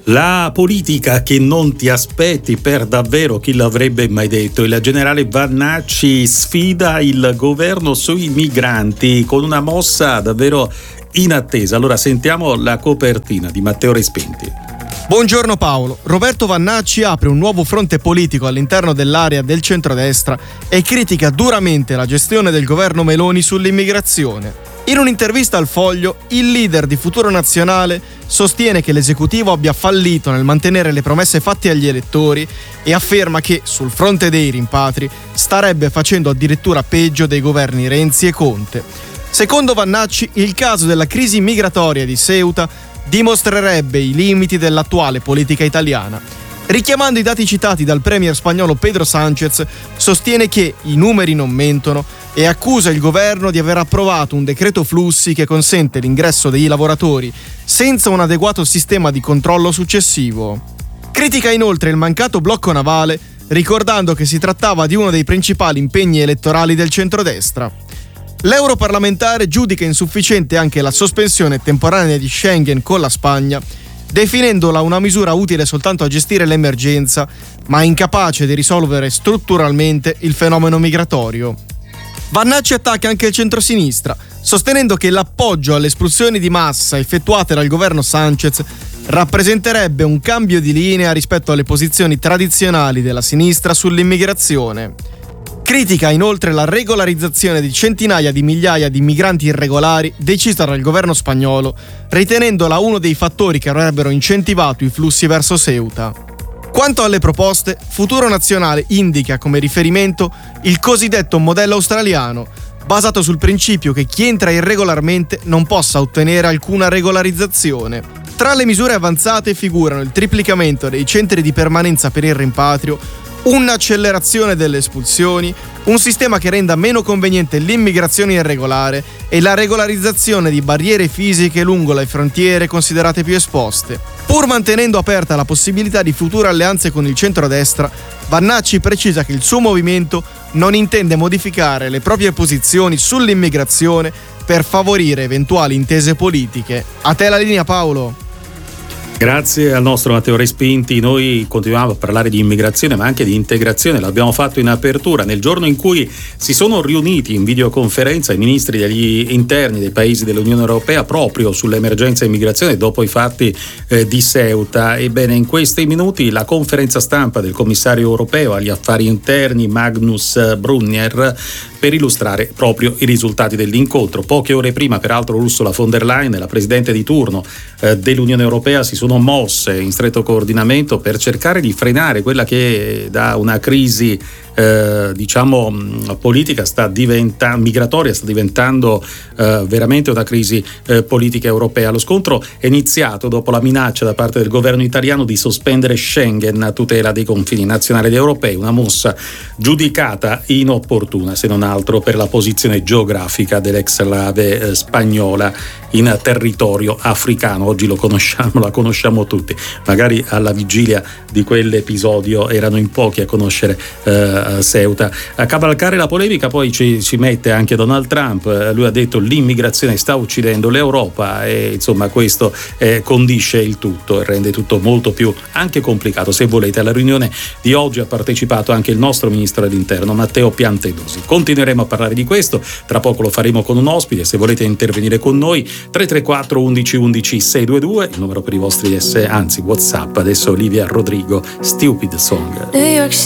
La politica che non ti aspetti per davvero, chi l'avrebbe mai detto? Il generale Vannacci sfida il governo sui migranti con una mossa davvero inattesa. Allora sentiamo la copertina di Matteo Respinti. Buongiorno Paolo. Roberto Vannacci apre un nuovo fronte politico all'interno dell'area del centrodestra e critica duramente la gestione del governo Meloni sull'immigrazione. In un'intervista al Foglio, il leader di Futuro Nazionale sostiene che l'esecutivo abbia fallito nel mantenere le promesse fatte agli elettori e afferma che, sul fronte dei rimpatri, starebbe facendo addirittura peggio dei governi Renzi e Conte. Secondo Vannacci, il caso della crisi migratoria di Ceuta dimostrerebbe i limiti dell'attuale politica italiana. Richiamando i dati citati dal premier spagnolo Pedro Sánchez, sostiene che i numeri non mentono e accusa il governo di aver approvato un decreto flussi che consente l'ingresso dei lavoratori senza un adeguato sistema di controllo successivo. Critica inoltre il mancato blocco navale, ricordando che si trattava di uno dei principali impegni elettorali del centrodestra. L'europarlamentare giudica insufficiente anche la sospensione temporanea di Schengen con la Spagna, definendola una misura utile soltanto a gestire l'emergenza, ma incapace di risolvere strutturalmente il fenomeno migratorio. Vannacci attacca anche il centrosinistra, sostenendo che l'appoggio alle espulsioni di massa effettuate dal governo Sánchez rappresenterebbe un cambio di linea rispetto alle posizioni tradizionali della sinistra sull'immigrazione. Critica inoltre la regolarizzazione di centinaia di migliaia di migranti irregolari decisa dal governo spagnolo, ritenendola uno dei fattori che avrebbero incentivato i flussi verso Ceuta. Quanto alle proposte, Futuro Nazionale indica come riferimento il cosiddetto modello australiano, basato sul principio che chi entra irregolarmente non possa ottenere alcuna regolarizzazione. Tra le misure avanzate figurano il triplicamento dei centri di permanenza per il rimpatrio, un'accelerazione delle espulsioni, un sistema che renda meno conveniente l'immigrazione irregolare e la regolarizzazione di barriere fisiche lungo le frontiere considerate più esposte. Pur mantenendo aperta la possibilità di future alleanze con il centrodestra, Vannacci precisa che il suo movimento non intende modificare le proprie posizioni sull'immigrazione per favorire eventuali intese politiche. A te la linea, Paolo. Grazie al nostro Matteo Respinti. Noi continuiamo a parlare di immigrazione ma anche di integrazione, l'abbiamo fatto in apertura nel giorno in cui si sono riuniti in videoconferenza i ministri degli interni dei paesi dell'Unione Europea proprio sull'emergenza immigrazione dopo i fatti di Ceuta. Ebbene, in questi minuti la conferenza stampa del commissario europeo agli affari interni Magnus Brunner per illustrare proprio i risultati dell'incontro. Poche ore prima, peraltro, Ursula von der Leyen, la presidente di turno dell'Unione Europea, si sono mosse in stretto coordinamento per cercare di frenare quella che da una crisi politica migratoria sta diventando veramente una crisi politica europea. Lo scontro è iniziato dopo la minaccia da parte del governo italiano di sospendere Schengen a tutela dei confini nazionali ed europei, una mossa giudicata inopportuna se non altro per la posizione geografica dell'ex-slave spagnola in territorio africano. Oggi la conosciamo tutti, magari alla vigilia di quell'episodio erano in pochi a conoscere Ceuta. A cavalcare la polemica poi ci mette anche Donald Trump. Lui ha detto l'immigrazione sta uccidendo l'Europa e insomma questo condisce il tutto e rende tutto molto più anche complicato. Se volete, alla riunione di oggi ha partecipato anche il nostro ministro dell'interno Matteo Piantedosi. Continueremo a parlare di questo, tra poco lo faremo con un ospite. Se volete intervenire con noi 334 11 11 622, il numero per i vostri WhatsApp. Adesso Olivia Rodrigo, Stupid Song.